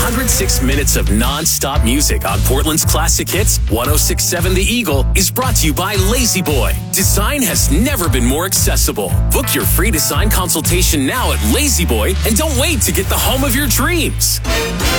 106 minutes of non-stop music on Portland's classic hits, 106.7 The Eagle, is brought to you by Lazy Boy. Design has never been more accessible. Book your free design consultation now at Lazy Boy and don't wait to get the home of your dreams.